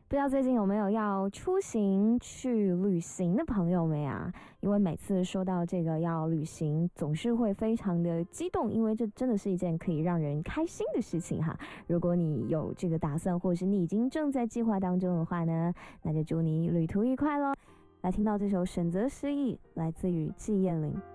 不知道最近有没有要出行去旅行的朋友们啊？因为每次说到这个要旅行，总是会非常的激动，因为这真的是一件可以让人开心的事情哈。如果你有这个打算，或者是你已经正在计划当中的话呢，那就祝你旅途愉快咯。来听到这首《选择失忆》，来自于季羡林。